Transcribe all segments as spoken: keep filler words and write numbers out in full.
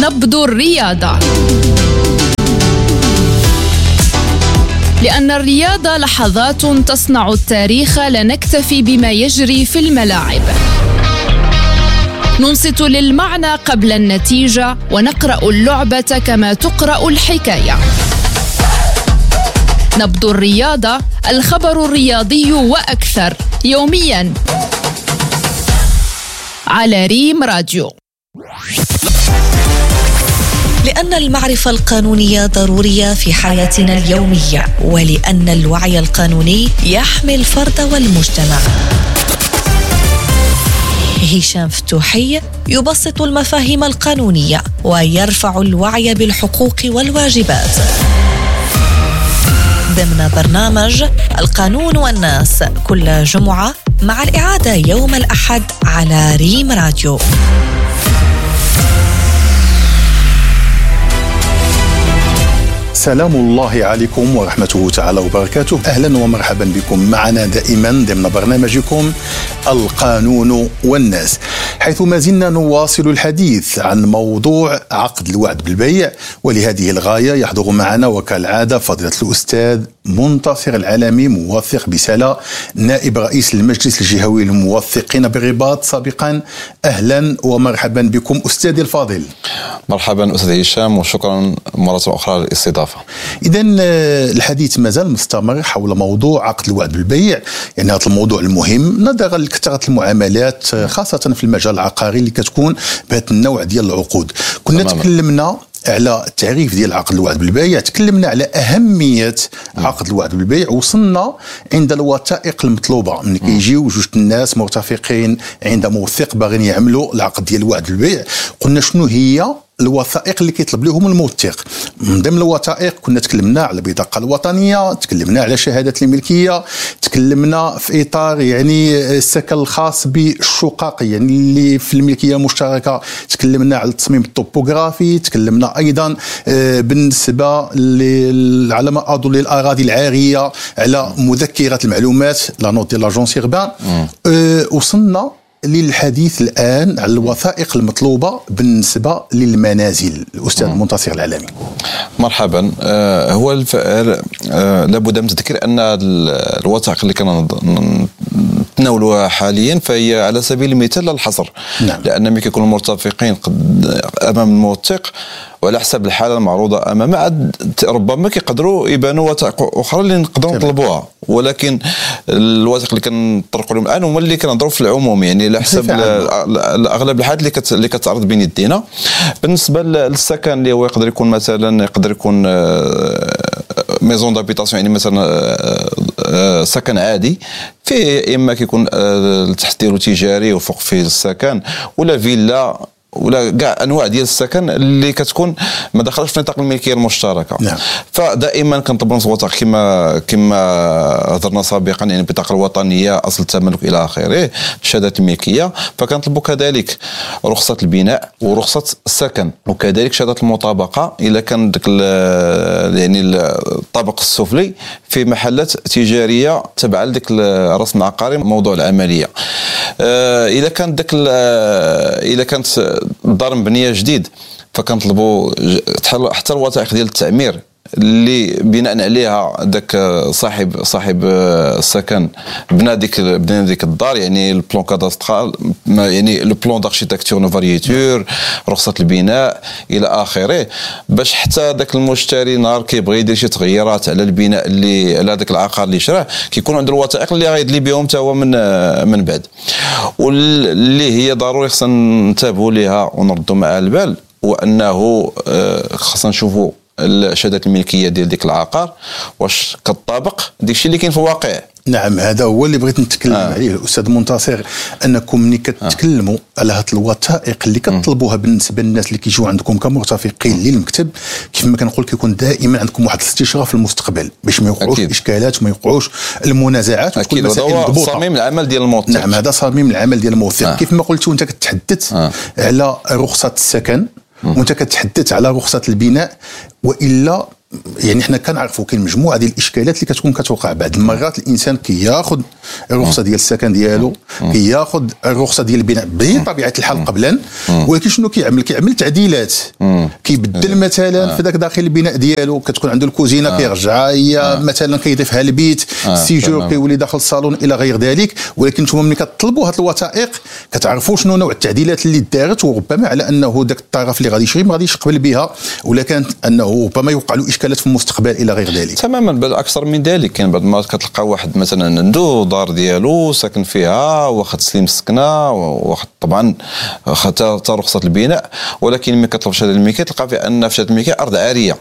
نبض الرياضة، لأن الرياضة لحظات تصنع التاريخ، لا نكتفي بما يجري في الملاعب. ننصت للمعنى قبل النتيجة، ونقرأ اللعبة كما تقرأ الحكاية. نبض الرياضة، الخبر الرياضي وأكثر، يومياً على ريم راديو. لأن المعرفة القانونية ضرورية في حياتنا اليومية، ولأن الوعي القانوني يحمي الفرد والمجتمع. هشام فتوحي يبسط المفاهيم القانونية ويرفع الوعي بالحقوق والواجبات ضمن برنامج القانون والناس، كل جمعة مع الإعادة يوم الأحد على ريم راديو. سلام الله عليكم ورحمته تعالى وبركاته. أهلا ومرحبا بكم معنا دائما ضمن برنامجكم القانون والناس، حيث ما زلنا نواصل الحديث عن موضوع عقد الوعد بالبيع. ولهذه الغاية يحضر معنا وكالعادة فضيلة الأستاذ منتصر العلمي، موثق بسلا، نائب رئيس المجلس الجهوي للموثقين بالرباط سابقا. أهلا ومرحبا بكم أستاذي الفاضل. مرحبا أستاذ هشام، وشكرا مرة أخرى للاستضافة. إذن الحديث مازال مستمر حول موضوع عقد الوعد بالبيع، يعني هذا الموضوع المهم نظرا لكثرة المعاملات خاصة في المجال العقاري اللي كتكون بهذا النوع ديال العقود. كنا تماما. تكلمنا على التعريف ديال عقد الوعد بالبيع، تكلمنا على أهمية عقد الوعد بالبيع، وصلنا عند الوثائق المطلوبة من كيجيو جوج الناس مرتفقين عند موثق باغيين يعملوا العقد ديال الوعد بالبيع. قلنا شنو هي الوثائق اللي كيطلب لهم الموثق. من ضمن الوثائق كنا تكلمنا على البطاقة الوطنية، تكلمنا على شهادة الملكية، تكلمنا في إطار يعني السكن الخاص بالشقق يعني اللي في الملكية المشتركة، تكلمنا على التصميم الطوبوغرافي، تكلمنا أيضا بالنسبة على ما أظن للأراضي العارية على مذكرة المعلومات لا نوت ديال لاجونس اوربان. أه وصلنا للحديث الآن على الوثائق المطلوبة بالنسبة للمنازل. الأستاذ منتصر العلمي. مرحبا. آه هو الفعل آه لابد من تذكير أن الوثائق اللي كنا نتناولها حاليا فهي على سبيل المثال للحصر. نعم. لأن ملي كيكونوا مرتفقين أمام الموثق وعلى حسب الحاله المعروضه امامه، ربما كيقدروا يبانوا وثائق اخرى اللي نقدروا نطلبوها، ولكن الوثائق اللي كنطرقوا لهم الان هما اللي كنهضروا في العموم، يعني على حسب اغلب الحالات اللي كت اللي كتعرض بين يدينا. بالنسبه للسكن اللي هو يقدر يكون مثلا يقدر يكون ميزون دابيتاسيون، يعني مثلا سكن عادي فيه اما كيكون تحت ديالو تجاري وفوق فيه السكن، ولا فيلا، ولا كاع انواع ديال السكن اللي كتكون ما دخلش في نطاق الملكيه المشتركه. نعم. فدائما كنطلبوا الوثائق كما كما هضرنا سابقا، يعني البطاقه الوطنيه، اصل التملك الى اخره، شهاده الملكيه. فكنطلبوا كذلك رخصه البناء ورخصه السكن، وكذلك شهاده المطابقه اذا كان داك يعني الطابق السفلي في محلات تجاريه تبع لديك الرسم العقاري موضوع العمليه. اذا كان داك اذا كانت الدار مبنيه جديد فكنطلبوا حتى الوثائق ديال التعمير اللي بناء عليها داك صاحب صاحب السكن بنى ديك بنى ديك الدار، يعني البلان كاداسترال، يعني لو بلان داركتيكتور نو فاريتور، رخصه البناء الى اخره، باش حتى داك المشتري نهار كيبغي يدير شي تغييرات على البناء اللي على داك العقار اللي شراه كيكون عنده الوثائق اللي غيدلي بهم حتى هو من من بعد. واللي هي ضروري خصنا ننتبهوا ليها ونردوا معها البال، وانه خصنا نشوفوا شهادة الملكية ديال ديك العقار واش كتطابق داكشي اللي كاين في الواقع. نعم، هذا هو اللي بغيت نتكلم آه. عليه الأستاذ منتصر، أنكم ملي كتكلموا آه. على هاد الوثائق اللي كتطلبوها بالنسبة للناس اللي كيجيو عندكم كمرتفقين للمكتب، كيف ما كنقول كيكون دائما عندكم واحد الاستشراف في المستقبل باش ما يوقعوش إشكالات وما يوقعوش المنازعات وتكون المسائل مضبوطة. صميم العمل ديال الموثق. نعم، هذا صميم العمل ديال الموثق. آه. كيف ما قلتوا أنت كتحدث آه. على رخصة السكن وأنت كتحدث على رخصة البناء، وإلا يعني حنا كنعرفوا كاين مجموعه ديال الاشكالات اللي كتكون كتوقع بعض المرات. الانسان كياخذ الرخصه ديال السكن ديالو، كياخذ الرخصه ديال البناء بطبيعه الحال قبلا، ولكن شنو كيعمل؟ كيعمل تعديلات، كيبدل مثلا في ذاك داخل البناء ديالو كتكون عنده الكوزينه كيرجعها هي مثلا كيضيفها البيت، السيجور كيولي داخل الصالون الى غير ذلك. ولكن نتوما ملي كتطلبوا هذه الوثائق كتعرفوا شنو نوع التعديلات اللي دارت، وربما على انه ذاك الطرف اللي غادي يشري ما غاديش يقبل بها، ولا كانت انه ربما يوقع له اشكالات في المستقبل الى غير ذلك. تماما، بل اكثر من ذلك. كاين بعض المرات كتلقى واحد مثلا عنده دار ديالو ساكن فيها واخد تسليم السكنه واخد طبعا حتى رخصه البناء، ولكن ملي كتطلب شهاده الملكيه تلقى بان في شهاده الملكيه ارض عاريه.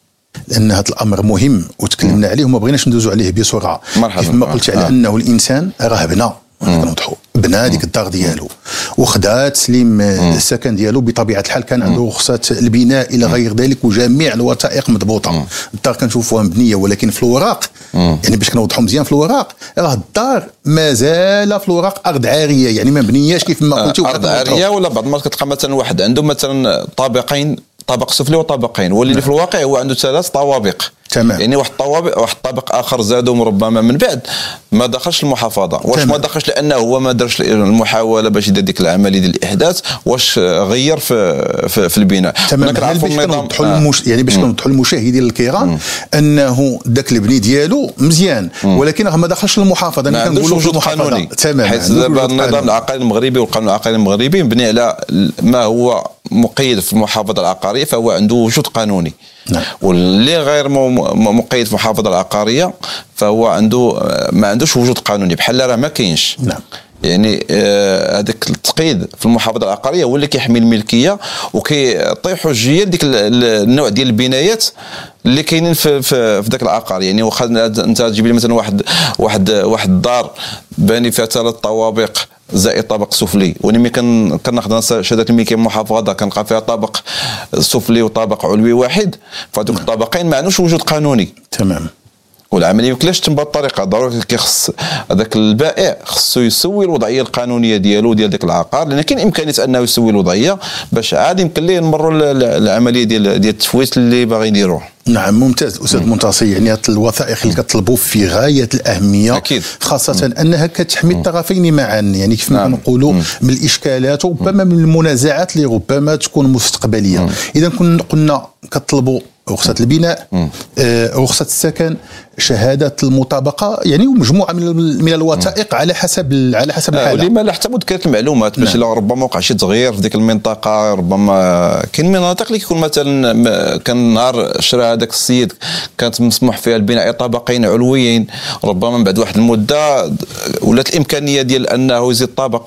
لان هذا الامر مهم وتكلمنا عليه وما بغيناش ندوزوا عليه بسرعه. مرحبا. كيف ما قلت على آه. انه الانسان راه بنى، كنوضحوا بنى ديك الدار ديالو وخدا تسليم السكن ديالو بطبيعه الحال، كان عنده رخصه البناء الى غير ذلك وجميع الوثائق مضبوطه. الدار كنشوفوها مبنيه، ولكن في الوراق يعني باش كنوضحوا مزيان في الوراق راه الدار مازال في الوراق ارض عاريه، يعني ما مبنياش كيف ما قلتي. ارض عاريه، ولا بعض المرات كتلقى مثلا واحد عنده مثلا طابقين، طابق سفلي وطابقين، واللي في الواقع هو عنده ثلاث طوابق. تمام. يعني واحد الطوابق واحد الطابق اخر زادهم ربما من بعد ما دخلش المحافظه. واش تمام. ما دخلش لانه هو ما دارش المحاوله باش يدير ديك العمليه ديال الاحداث، واش غير في في, في البناء. تمام. باش كنوضحوا آه. المش... يعني باش كنوضحوا للمشاهدين الكرام انه ذاك البني ديالو مزيان، مم. ولكن راه ما دخلش المحافظه. ما عندوش وجود قانوني. تمام. حيث دابا النظام العقاري المغربي والقانون العقاري المغربي مبني على ما هو مقيد في المحافظه العقاريه، فهو عنده وجود قانوني. نعم. واللي غير مقيد في المحافظه العقاريه فهو عنده ما عندوش وجود قانوني، بحال راه ما كاينش. نعم. يعني هذاك آه التقييد في المحافظه العقاريه هو اللي كيحمي الملكيه وكيعطي حجيه لديك النوع ديال البنايات اللي كاينين في في, في ذاك العقار. يعني واخا انت تجيب لي مثلا واحد واحد واحد الدار باني فيها ثلاث طوابق زائد طابق سفلي، ولما كان كناخذ شهاده الملكيه من المحافظه كنلقى فيها طابق سفلي وطابق علوي واحد، فهذوك الطابقين ما عندوش وجود قانوني. تمام. والعمليه ما يمكنلاش تتم بهذه الطريقه. ضروري كيخص هذاك البائع خصو يسوي الوضعيه القانونيه ديالو ديال ذاك العقار، لان كاين امكانيه انه يسوي الوضعيه باش عاد يمكن ليه نمروا العمليه ديال ديال التفويت اللي باغي يديروه. نعم ممتاز استاذ منتصر. يعني هذه الوثائق اللي كطلبوا في غايه الاهميه أكيد. خاصه م. انها كتحمي الطرفين معا، يعني كيف ما كنقولوا من الاشكالات وربما من المنازعات اللي ربما تكون مستقبليه. اذا كنا قلنا كطلبوا رخصة البناء، آه، رخصة السكن، شهادة المطابقة، يعني ومجموعة من من الوثائق على حسب على حسب الحالة. ولما لا حتى مذكرة المعلومات باش لا ربما وقع شي تغيير في ديك المنطقة. ربما كاين مناطق اللي كيكون مثلا كان نهار شرا هذاك السيد كانت مسموح فيها البناء طابقين علويين، ربما من بعد واحد المدة ولات الإمكانية ديال أنه يزيد طابق،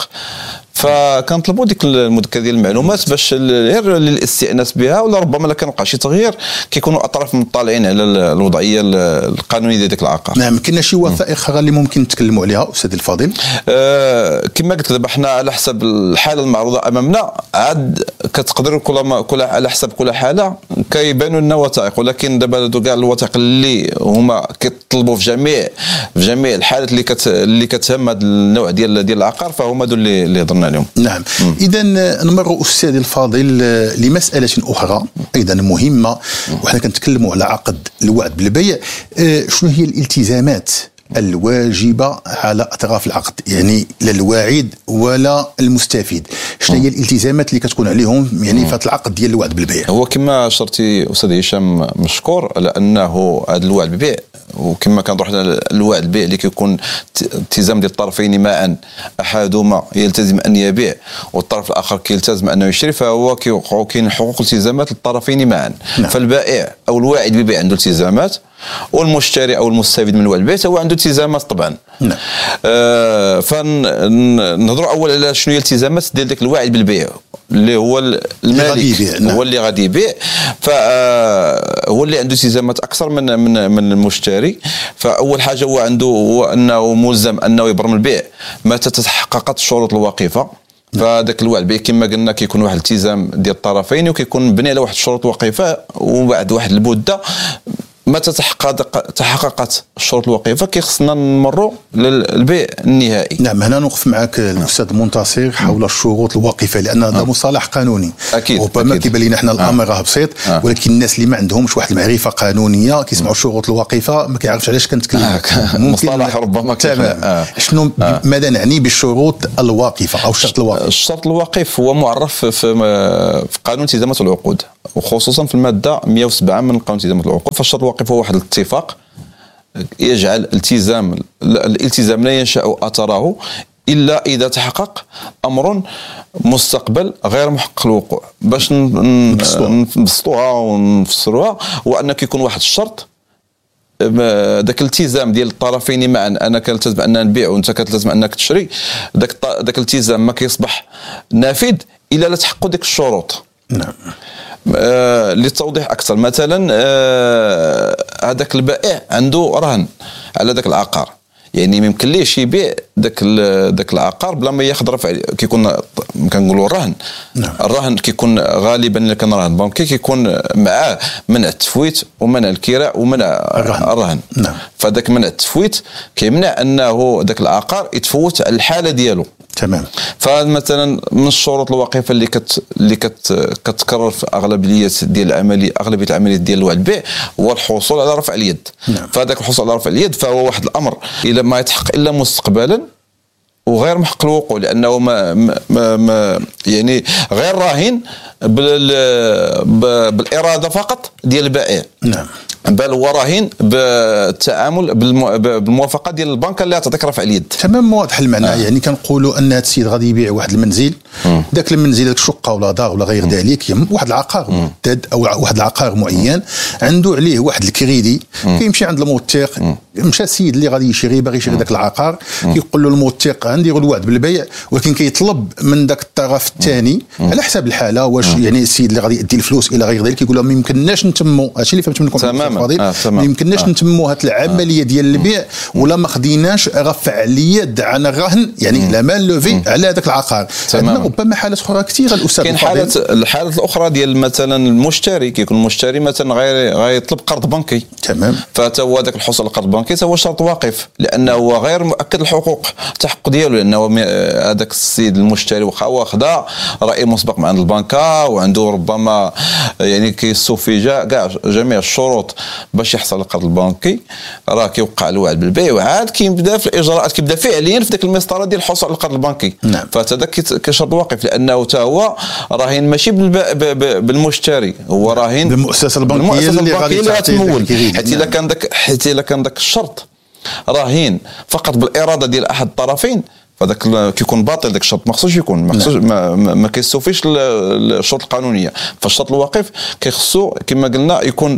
فكنطلبوا ديك المذكره ديال المعلومات باش غير للاستئناس بها، ولا ربما لا كان وقع شي تغيير كيكونوا الاطراف مطلعين على الوضعيه القانونيه ديال ديك العقار. نعم. كاين شي وثائق اخرى اللي ممكن نتكلموا عليها استاذ الفاضل؟ آه كما قلت دابا حنا على حسب الحاله المعروضه امامنا عاد كتقدر كل ما كل على حسب كل حاله كيبانوا لنا وثائق، ولكن دابا كاع الوثائق اللي هما كيطلبوا في جميع في جميع الحالات اللي كت اللي كتهم هذا النوع ديال ديال العقار فهما هذو اللي اللي هضرنا عليهم. نعم. اذا نمر استاذ الفاضل لمساله اخرى ايضا مهمه، وحنا كنتكلموا على عقد الوعد بالبيع. شنو هي الالتزامات الواجبه على اطراف العقد، يعني لا الواعد ولا المستفيد؟ شنو هي الالتزامات اللي كتكون عليهم يعني في العقد ديال الوعد بالبيع؟ هو كما اشرتي استاذ هشام مشكور على انه هذا الوعد بالبيع، وكما كنروح الوعد بالبيع اللي كيكون التزام ديال الطرفين معا، احدهما يلتزم ان يبيع والطرف الاخر كيلتزم انه يشري، فهو كيوقعوا كاين حقوق التزامات للطرفين معا. نعم. فالبائع او الواعد بالبيع عنده التزامات، والمشتري او المستفيد من الوعد بالبيع هو عنده التزامات طبعا. نعم. آه فنهضروا اول على شنو هي الالتزامات ديال داك الواعد بالبيع اللي هو المالك. نعم. هو اللي غادي يبيع، فهو اللي عنده التزامات اكثر من من من المشتري. فاول حاجه هو عنده هو انه ملزم انه يبرم البيع متى تتحققت الشروط الواقفه. فذاك الوعد بالبيع كما قلنا كيكون واحد الالتزام ديال الطرفين، وكيكون مبني على واحد الشروط واقفه، وبعد واحد المده متى تحقق تحققت الشروط الوقيفه كيخصنا نمروا للبيع النهائي. نعم، هنا نوقف معك الاستاذ منتصر حول الشروط الواقفه، لان هذا مصطلح قانوني. اكيد ربما كيبان لنا حنا الامر راه بسيط، آه. ولكن الناس اللي ما عندهمش واحد المعرفه قانونيه كيسمعوا الشروط الواقفه ما كيعرفش علاش كنتكلم. آه. مصطلح ربما تمام. آه. شنو آه. ماذا نعني بالشروط الواقفه او الشرط الواقف؟ الشرط الواقف هو معرف في في قانون التزامات العقود، وخصوصا في الماده مئة وسبعة من قانون التزامات العقود. فالشرط الواقف هو واحد الاتفاق يجعل التزام الالتزام لا ينشأ اثره الا اذا تحقق امر مستقبل غير محقق الوقوع. باش نبسطوها ونفسروها، هو ان كيكون واحد الشرط ذاك الالتزام ديال الطرفين معا، انا كنلتزم اننا نبيع وانت كتلزم انك تشري، ذاك ذاك الالتزام ما كيصبح نافذ الا لا تحقق ديك الشروط. نعم. آه للتوضيح اكثر، مثلا هذاك آه البائع عنده رهن على ذاك العقار، يعني ما يمكنليش يبيع ذاك ذاك العقار بلا ما ياخذ رفع. كيكون كنقولوا الرهن. نعم. الرهن كيكون غالبا الا كان رهن بنكي كيكون معاه منع التفويت ومنع الكراء ومنع الرهن, الرهن. نعم. فذاك منع التفويت كيمنع انه ذاك العقار يتفوت على الحاله ديالو. تمام. فمثلا من الشروط الواقفه اللي كت اللي كت كتكرر في اغلبيه ديال العمليه اغلبيه العمليات ديال البيع هو الحصول على رفع اليد. نعم. فهذاك الحصول على رفع اليد فهو واحد الامر الا ما يتحقق الا مستقبلا وغير محقق الوقوع، لانه ما, ما, ما يعني غير راهن بالاراده فقط ديال البائع. نعم. بل هو راهن بالتعامل بالموافقه ديال البنك اللي تعطيك رفع اليد. تمام، واضح المعنى. آه. يعني كنقولوا ان هذا السيد غادي يبيع واحد المنزل، ذاك المنزل ذاك الشقه ولا دار ولا غير ذلك، واحد العقار محدد او واحد العقار معين عنده عليه واحد الكريدي، كيمشي عند الموثق. مشى السيد اللي غادي يشري باغي يشري ذاك العقار، كيقول له الموثق غنديروا الوعد بالبيع، ولكن كيطلب من ذاك الطرف الثاني على حساب الحاله واش يعني السيد اللي غادي يدي الفلوس الى غير ذلك، كيقول له ما يمكنناش نتموا هادشي اللي فهمت منكم فاضل. آه ما يمكنناش آه. نتموا هاد العمليه ديال البيع ولا ما خديناش رفع اليد عن الرهن، يعني لا مال لوفي على هذاك العقار. عندنا ربما حالات اخرى كثيره الاستاذ. كاين حالات الحالات الاخرى ديال مثلا المشتري، كيكون المشتري مثلا غير غيطلب قرض بنكي. تمام. فتا هو ذاك الحصول على القرض البنكي هو شرط واقف، لانه هو غير مؤكد الحقوق التحقق ديالو، لانه هذاك السيد المشتري واخا واخذ راي مسبق مع البنكه وعنده ربما يعني كيستوفي كاع جميع الشروط باش يحصل القرض البنكي، راه كيوقع الوعد بالبيع وعاد كيبدا في الاجراءات، كيبدا فعليا في ذاك المسطره ديال الحصول على القرض البنكي. نعم. فهذا كشرط واقف، لانه حتى هو راهن ماشي بالمشتري، هو راهن بالمؤسسه البنكيه اللي غادي تمول. حتى الا كان ذاك حتى الا كان ذاك الشرط راهن فقط بالاراده ديال احد الطرفين، فذاك كيكون باطل. ذاك الشرط ما خصوش يكون ما خصوش ما, ما كيستوفيش الشروط القانونيه. فالشرط الواقف كيخصو كما قلنا يكون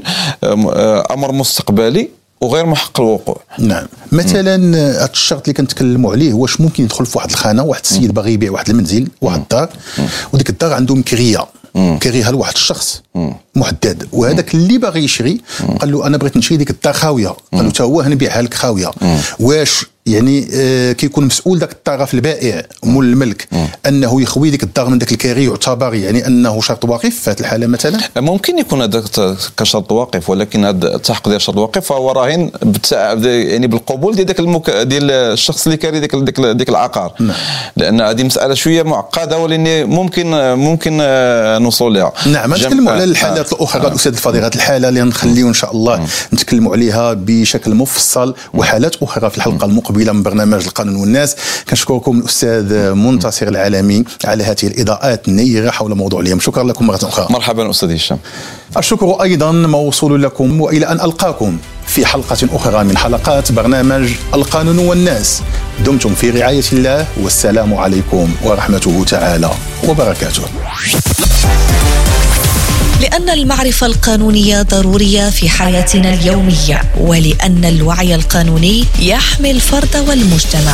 امر مستقبلي وغير محقق الوقوع. نعم. مثلا هذا الشرط اللي كنتكلموا عليه واش ممكن يدخل في واحد الخانه، واحد السيد باغي يبيع واحد المنزل واحد الدار، وديك الدار عنده مكريه كريها لواحد الشخص محدد، وهذاك اللي باغي يشري قال له انا بغيت نشري ديك الدار خاويه، قال له حتى هو نبيعها لك خاويه. واش يعني آه كيكون مسؤول ذاك الطرف البائع مول الملك انه يخوي ديك الدار من ذاك الكاري، يعتبر يعني انه شرط واقف في هذه الحاله مثلا؟ ممكن يكون هذا كشرط واقف، ولكن هذا التحقق ديال الشرط الواقف فهو راهن يعني بالقبول ديال ذاك المك... ديال الشخص اللي كاري ديك ديك, ديك العقار. نعم. لان هذه مساله شويه معقده ولكن ممكن ممكن نوصل لها. نعم. نتكلموا على الحالات آه. الاخرى. آه. الاستاذ الفضيل، هذه الحاله اللي نخليو ان شاء الله نتكلموا عليها بشكل مفصل، وحالات اخرى في الحلقه المقبله من برنامج القانون والناس. كنشكركم الاستاذ منتصر العالمي على هذه الاضاءات النيره حول موضوع اليوم. شكرا لكم مره اخرى. مرحبا استاذ هشام. الشكر ايضا موصول لكم، والى ان القاكم في حلقه اخرى من حلقات برنامج القانون والناس. دمتم في رعايه الله، والسلام عليكم ورحمته تعالى وبركاته. لأن المعرفة القانونية ضرورية في حياتنا اليومية، ولأن الوعي القانوني يحمي الفرد والمجتمع.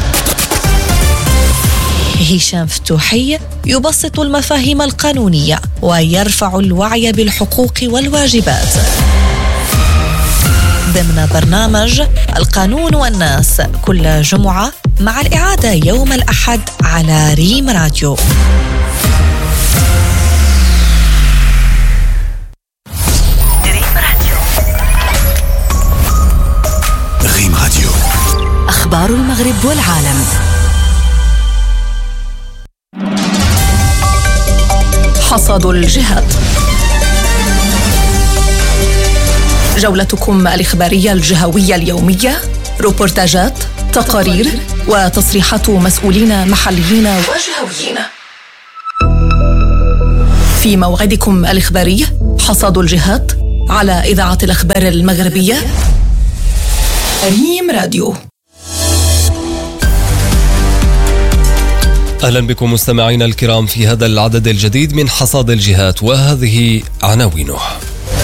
هشام فتوحي يبسط المفاهيم القانونية ويرفع الوعي بالحقوق والواجبات ضمن برنامج القانون والناس، كل جمعة مع الإعادة يوم الأحد على ريم راديو. العرب والعالم. حصاد الجهات، جولتكم الإخبارية الجهوية اليومية، روبورتاجات، تقارير وتصريحات مسؤولين محليين وجهويين. في موعدكم الإخباري حصاد الجهات على إذاعة الأخبار المغربية ريم راديو. أهلا بكم مستمعينا الكرام في هذا العدد الجديد من حصاد الجهات، وهذه عناوينه.